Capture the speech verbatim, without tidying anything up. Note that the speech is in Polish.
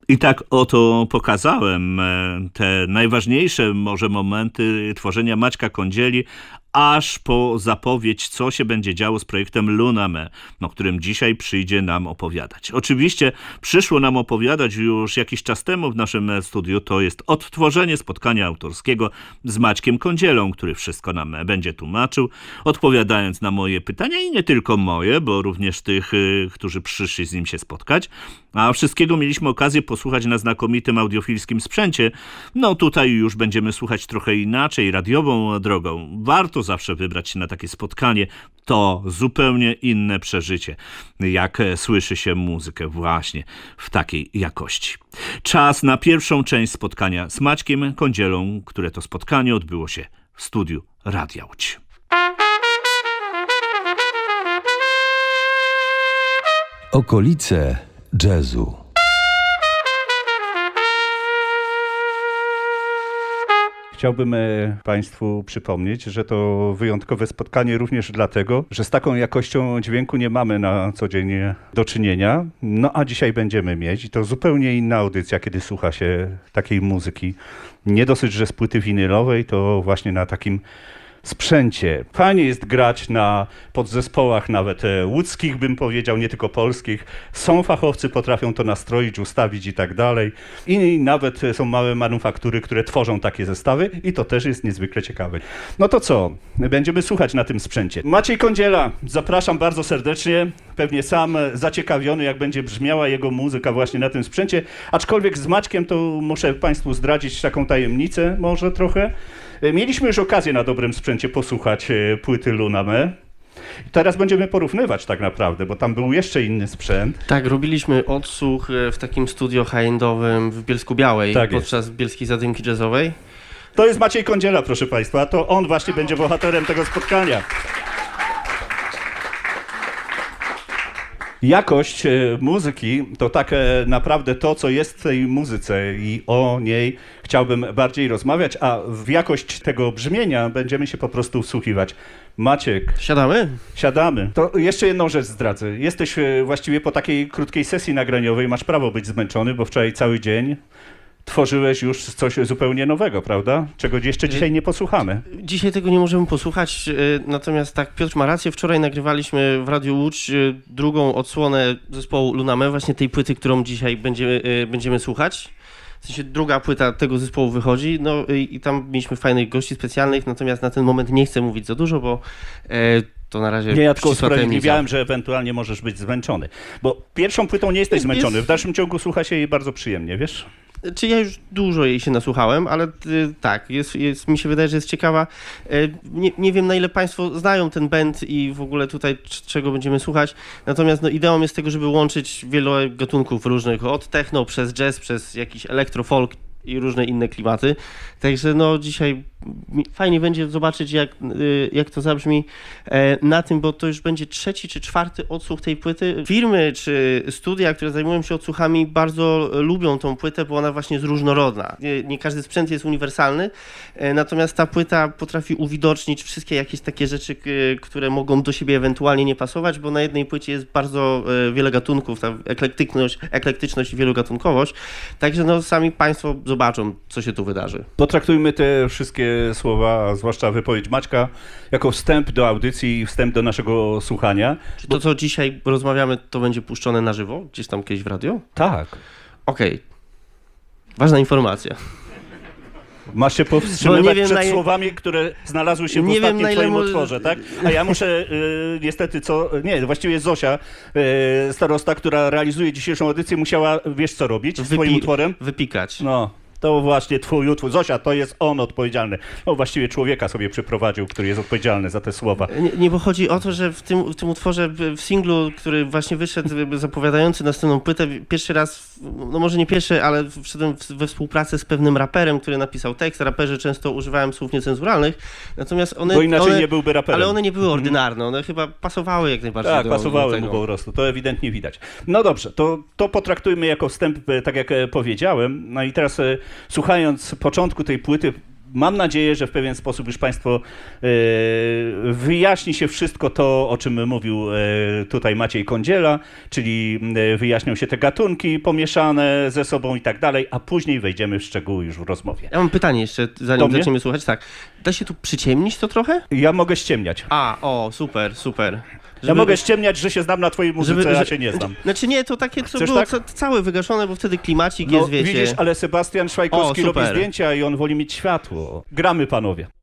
I tak oto pokazałem te najważniejsze może momenty tworzenia Maćka Kądzieli, aż po zapowiedź, co się będzie działo z projektem Luna Me, o którym dzisiaj przyjdzie nam opowiadać. Oczywiście przyszło nam opowiadać już jakiś czas temu w naszym studiu, to jest odtworzenie spotkania autorskiego z Maćkiem Kądzielą, który wszystko nam będzie tłumaczył, odpowiadając na moje pytania i nie tylko moje, bo również tych, którzy przyszli z nim się spotkać. A wszystkiego mieliśmy okazję posłuchać na znakomitym audiofilskim sprzęcie. No tutaj już będziemy słuchać trochę inaczej, radiową drogą. Warto zawsze wybrać się na takie spotkanie. To zupełnie inne przeżycie, jak słyszy się muzykę właśnie w takiej jakości. Czas na pierwszą część spotkania z Maćkiem Kądzielą, które to spotkanie odbyło się w studiu Radia Łódź. Okolice jazzu. Chciałbym Państwu przypomnieć, że to wyjątkowe spotkanie również dlatego, że z taką jakością dźwięku nie mamy na co dzień do czynienia. No a dzisiaj będziemy mieć i to zupełnie inna audycja, kiedy słucha się takiej muzyki. Nie dosyć, że z płyty winylowej, to właśnie na takim sprzęcie. Fajnie jest grać na podzespołach nawet łódzkich, bym powiedział, nie tylko polskich. Są fachowcy, potrafią to nastroić, ustawić i tak dalej. I nawet są małe manufaktury, które tworzą takie zestawy i to też jest niezwykle ciekawe. No to co? Będziemy słuchać na tym sprzęcie. Maciej Kądziela, zapraszam bardzo serdecznie. Pewnie sam zaciekawiony, jak będzie brzmiała jego muzyka właśnie na tym sprzęcie. Aczkolwiek z Maćkiem to muszę Państwu zdradzić taką tajemnicę może trochę. Mieliśmy już okazję na dobrym sprzęcie posłuchać płyty Luna Me. Teraz będziemy porównywać tak naprawdę, bo tam był jeszcze inny sprzęt. Tak, robiliśmy odsłuch w takim studio high-endowym w Bielsku-Białej, tak podczas jest. Bielskiej Zadymki Jazzowej. To jest Maciej Kądziela, proszę Państwa, to on właśnie będzie bohaterem tego spotkania. Jakość muzyki to tak naprawdę to, co jest w tej muzyce i o niej chciałbym bardziej rozmawiać, a w jakość tego brzmienia będziemy się po prostu wsłuchiwać. Maciek. Siadamy? Siadamy. To jeszcze jedną rzecz zdradzę. Jesteś właściwie po takiej krótkiej sesji nagraniowej, masz prawo być zmęczony, bo wczoraj cały dzień tworzyłeś już coś zupełnie nowego, prawda? Czego jeszcze dzisiaj nie posłuchamy. Dzisiaj tego nie możemy posłuchać, natomiast tak, Piotr ma rację. Wczoraj nagrywaliśmy w Radiu Łódź drugą odsłonę zespołu Luna Me, właśnie tej płyty, którą dzisiaj będziemy, będziemy słuchać. W sensie druga płyta tego zespołu wychodzi, no i, i tam mieliśmy fajnych gości specjalnych, natomiast na ten moment nie chcę mówić za dużo, bo e, to na razie... Nie, ja tylko usprawiedliwiałem, że ewentualnie możesz być zmęczony, bo pierwszą płytą nie jesteś zmęczony, jest... w dalszym ciągu słucha się jej bardzo przyjemnie, wiesz? Czy ja już dużo jej się nasłuchałem, ale y, tak, jest, jest, mi się wydaje, że jest ciekawa. Y, nie, nie wiem, na ile Państwo znają ten band i w ogóle tutaj czego będziemy słuchać, natomiast no, ideą jest tego, żeby łączyć wiele gatunków różnych, od techno przez jazz, przez jakiś elektrofolk i różne inne klimaty. Także no dzisiaj fajnie będzie zobaczyć, jak, jak to zabrzmi na tym, bo to już będzie trzeci czy czwarty odsłuch tej płyty. Firmy czy studia, które zajmują się odsłuchami, bardzo lubią tą płytę, bo ona właśnie jest różnorodna. Nie, nie każdy sprzęt jest uniwersalny, natomiast ta płyta potrafi uwidocznić wszystkie jakieś takie rzeczy, które mogą do siebie ewentualnie nie pasować, bo na jednej płycie jest bardzo wiele gatunków, ta eklektyczność, eklektyczność i wielogatunkowość. Także no sami Państwo zobaczą, co się tu wydarzy. Potraktujmy te wszystkie słowa, zwłaszcza wypowiedź Maćka, jako wstęp do audycji i wstęp do naszego słuchania. Czy to, co dzisiaj rozmawiamy, to będzie puszczone na żywo? Gdzieś tam kiedyś w radio? Tak. Okej. Okay. Ważna informacja. Masz się powstrzymywać wiem, przed ile... słowami, które znalazły się w nie ostatnim wiem, twoim ile... utworze, tak? A ja muszę y, niestety co... Nie, właściwie Zosia, y, starosta, która realizuje dzisiejszą audycję, musiała, wiesz co robić z twoim utworem? Wypikać. No. To właśnie twój utwór. Zosia, to jest on odpowiedzialny. No właściwie człowieka sobie przyprowadził, który jest odpowiedzialny za te słowa. Nie, nie bo chodzi o to, że w tym, w tym utworze, w singlu, który właśnie wyszedł, zapowiadający następną płytę, pierwszy raz, no może nie pierwszy, ale wszedłem we współpracę z pewnym raperem, który napisał tekst. Raperzy często używają słów niecenzuralnych, natomiast one... Bo inaczej one, nie byłby raperem. Ale one nie były ordynarne, one chyba pasowały jak najbardziej tak, do, pasowały do tego. mu po prostu, to ewidentnie widać. No dobrze, to, to potraktujmy jako wstęp, tak jak powiedziałem. No i teraz słuchając początku tej płyty, mam nadzieję, że w pewien sposób już Państwo e, wyjaśni się wszystko to, o czym mówił e, tutaj Maciej Kądziela, czyli e, wyjaśnią się te gatunki pomieszane ze sobą i tak dalej, a później wejdziemy w szczegóły już w rozmowie. Ja mam pytanie jeszcze, Do zanim mnie? zaczniemy słuchać. Tak, da się tu przyciemnić to trochę? Ja mogę ściemniać. A, o, super, super. Ja mogę ściemniać, że się znam na twojej muzyce, żeby- a że- się nie znam. Znaczy nie, to takie, co Chcesz było tak? ca- całe wygaszone, bo wtedy klimacik No, jest, wiecie. widzisz, ale Sebastian Szwajkowski O, robi super. zdjęcia i on woli mieć światło. Gramy, panowie.